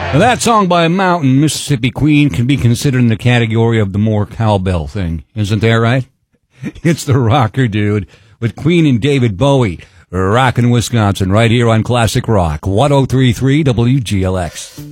Now, that song by Mountain, Mississippi Queen, can be considered in the category of the more cowbell thing. Isn't that right? It's the rocker, dude, with Queen and David Bowie, rockin' Wisconsin, right here on Classic Rock, 103.3 WGLX.